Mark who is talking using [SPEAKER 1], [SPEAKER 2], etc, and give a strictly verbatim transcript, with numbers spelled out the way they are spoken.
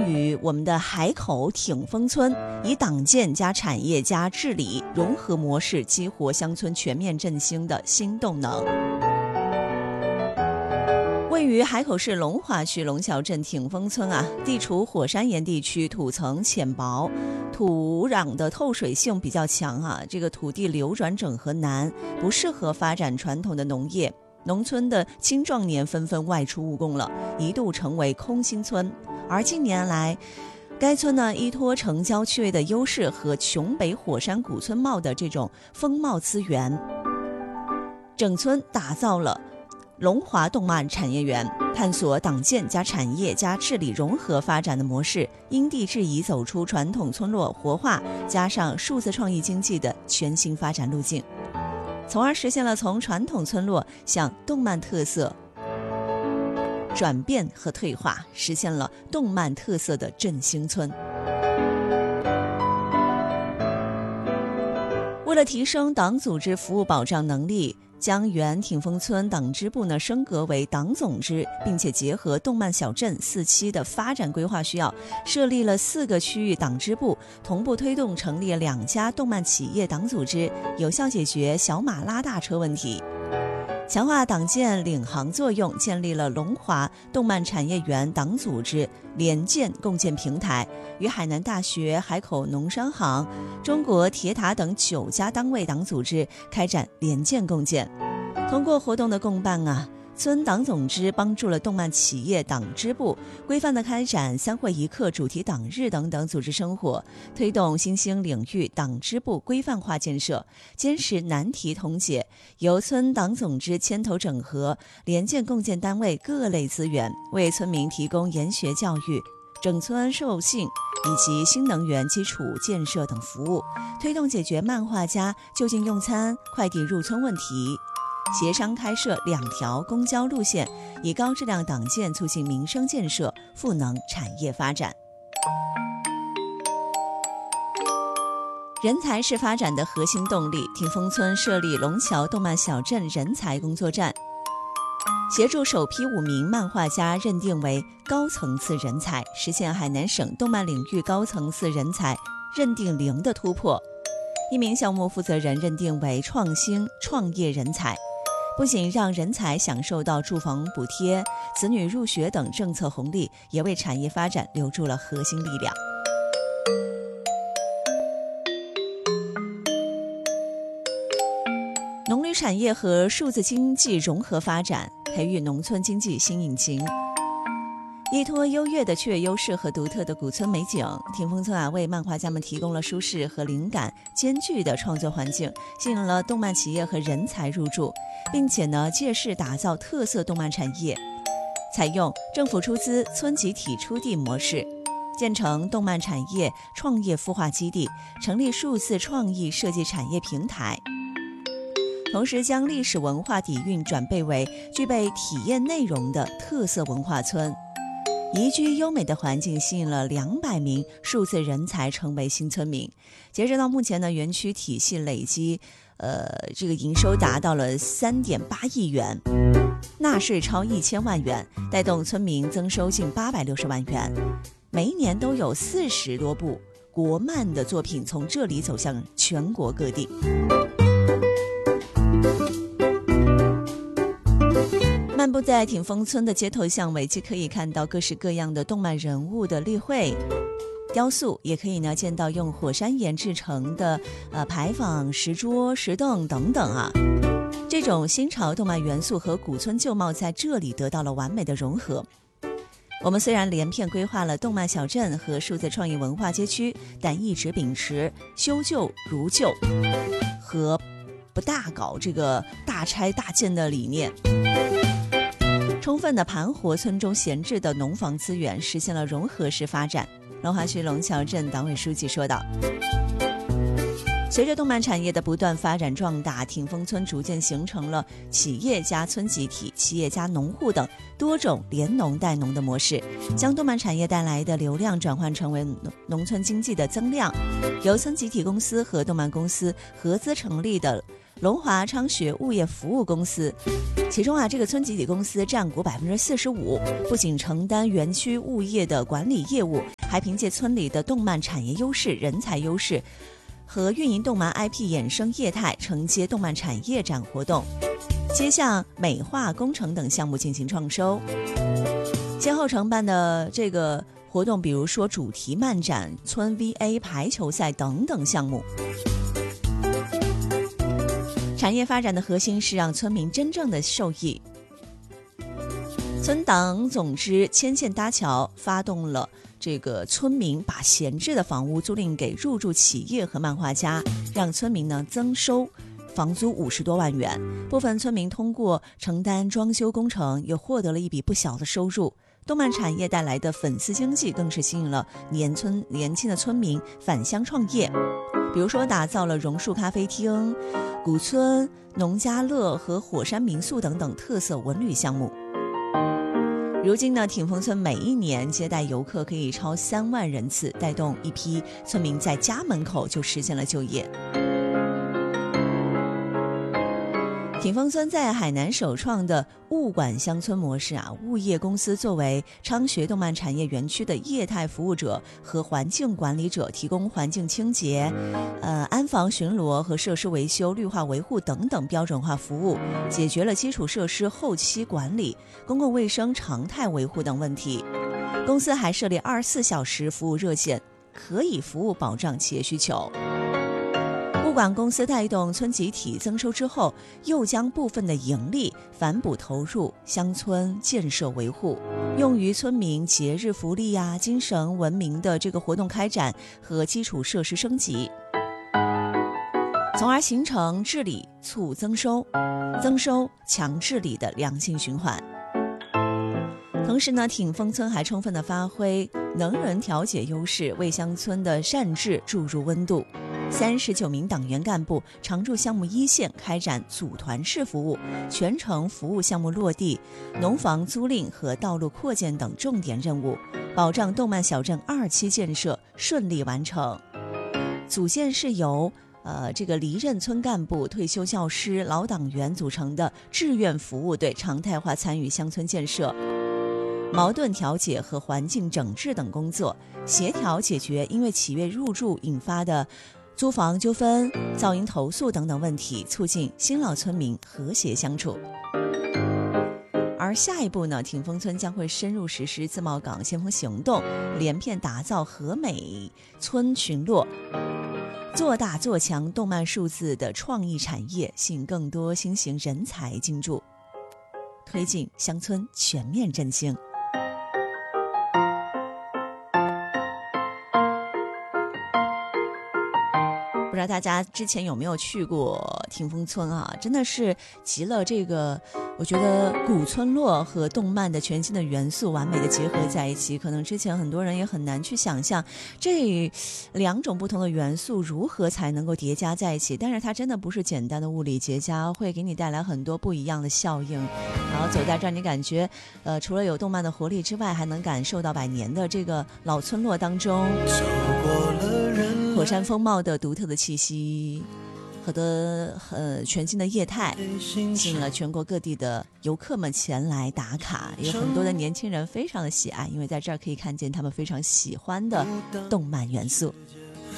[SPEAKER 1] 于我们的海口挺峰村，以党建加产业加治理融合模式激活乡村全面振兴的新动能。位于海口市龙华区龙桥镇挺峰村啊，地处火山岩地区，土层浅薄，土壤的透水性比较强啊，这个土地流转整合难，不适合发展传统的农业。农村的青壮年纷纷外出务工了，一度成为空心村。而近年来，该村呢依托城郊区位的优势和琼北火山古村貌的这种风貌资源，整村打造了龙华动漫产业园，探索党建加产业加治理融合发展的模式，因地制宜走出传统村落活化加上数字创意经济的全新发展路径，从而实现了从传统村落向动漫特色转变和退化，实现了动漫特色的振兴村。为了提升党组织服务保障能力，将原挺峰村党支部呢升格为党总支，并且结合动漫小镇四期的发展规划需要，设立了四个区域党支部，同步推动成立两家动漫企业党组织，有效解决小马拉大车问题。强化党建领航作用，建立了龙华动漫产业园党组织联建共建平台，与海南大学、海口农商行、中国铁塔等九家单位党组织开展联建共建。通过活动的共办啊，村党总支帮助了动漫企业党支部规范地开展三会一课、主题党日等等组织生活，推动新兴领域党支部规范化建设，坚持难题统解，由村党总支牵头整合联建共建单位各类资源，为村民提供研学教育、整村授信以及新能源基础建设等服务，推动解决漫画家就近用餐、快递入村问题。协商开设两条公交路线，以高质量党建促进民生建设，赋能产业发展。人才是发展的核心动力，挺峰村设立龙桥动漫小镇人才工作站，协助首批五名漫画家认定为高层次人才，实现海南省动漫领域高层次人才认定零的突破。一名项目负责人认定为创新创业人才，不仅让人才享受到住房补贴、子女入学等政策红利，也为产业发展留住了核心力量。农旅产业和数字经济融合发展，培育农村经济新引擎。依托优越的区位优势和独特的古村美景，挺峰村啊为漫画家们提供了舒适和灵感兼具的创作环境，吸引了动漫企业和人才入驻，并且呢借势打造特色动漫产业，采用政府出资、村集体出地模式，建成动漫产业创业孵化基地，成立数字创意设计产业平台。同时将历史文化底蕴转变为具备体验内容的特色文化村。宜居优美的环境吸引了两百名数字人才成为新村民。截止到目前呢，园区体系累积，呃，这个营收达到了三点八亿元，纳税超一千万元，带动村民增收近八百六十万元。每一年都有四十多部国漫的作品从这里走向全国各地。漫步在挺峰村的街头巷尾，既可以看到各式各样的动漫人物的立绘、雕塑，也可以呢见到用火山岩制成的呃牌坊、石桌、石凳等等啊。这种新潮动漫元素和古村旧貌在这里得到了完美的融合。我们虽然连片规划了动漫小镇和数字创意文化街区，但一直秉持修旧如旧和不大搞这个大拆大建的理念，充分的盘活村中闲置的农房资源，实现了融合式发展。龙华区龙桥镇党委书记说道，随着动漫产业的不断发展壮大，挺峰村逐渐形成了企业加村集体、企业加农户等多种联农带农的模式，将动漫产业带来的流量转换成为农村经济的增量。由村集体公司和动漫公司合资成立的龙华昌学物业服务公司。其中啊，这个村集体公司占股百分之四十五，不仅承担园区物业的管理业务，还凭借村里的动漫产业优势、人才优势和运营动漫 I P 衍生业态，承接动漫产业展活动，接向美化工程等项目进行创收。先后承办的这个活动，比如说主题漫展、村 V A 排球赛等等项目。产业发展的核心是让村民真正的受益。村党总支牵线搭桥，发动了这个村民把闲置的房屋租赁给入驻企业和漫画家，让村民呢增收房租五十多万元。部分村民通过承担装修工程，又获得了一笔不小的收入。动漫产业带来的粉丝经济，更是吸引了年村年轻的村民返乡创业。比如说，打造了榕树咖啡厅、古村、农家乐和火山民宿等等特色文旅项目。如今呢，挺峰村每一年接待游客可以超三万人次，带动一批村民在家门口就实现了就业。挺峰村在海南首创的物管乡村模式啊，物业公司作为昌学动漫产业园区的业态服务者和环境管理者，提供环境清洁、呃安防巡逻和设施维修、绿化维护等等标准化服务，解决了基础设施后期管理、公共卫生常态维护等问题。公司还设立二十四小时服务热线，可以服务保障企业需求。物管公司带动村集体增收之后，又将部分的盈利反哺投入乡村建设维护，用于村民节日福利啊、精神文明的这个活动开展和基础设施升级，从而形成治理促增收、增收强治理的良性循环。同时呢，挺峰村还充分地发挥能人调解优势，为乡村的善治注入温度。三十九名党员干部常驻项目一线，开展组团式服务，全程服务项目落地、农房租赁和道路扩建等重点任务，保障动漫小镇二期建设顺利完成。组建是由呃这个离任村干部、退休教师、老党员组成的志愿服务队，常态化参与乡村建设、矛盾调解和环境整治等工作，协调解决因为企业入驻引发的租房纠纷、噪音投诉等等问题，促进新老村民和谐相处。而下一步呢，挺峰村将会深入实施自贸港先锋行动，连片打造和美村群落，做大做强动漫数字的创意产业，吸引更多新型人才进驻，推进乡村全面振兴。不知道大家之前有没有去过挺峰村啊？真的是集了这个，我觉得古村落和动漫的全新的元素完美的结合在一起。可能之前很多人也很难去想象这两种不同的元素如何才能够叠加在一起，但是它真的不是简单的物理结加，会给你带来很多不一样的效应。然后走在这儿，你感觉呃，除了有动漫的活力之外，还能感受到百年的这个老村落当中火山风貌的独特的气息和的呃全新的业态，吸引了全国各地的游客们前来打卡，有很多的年轻人非常的喜爱，因为在这儿可以看见他们非常喜欢的动漫元素。